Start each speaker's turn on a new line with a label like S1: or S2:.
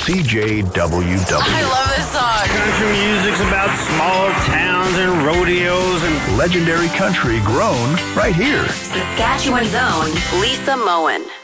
S1: CJWW.
S2: I love this song.
S3: Country music's about small towns and rodeos and
S1: legendary country grown right here.
S2: Saskatchewan's own Lisa Moen.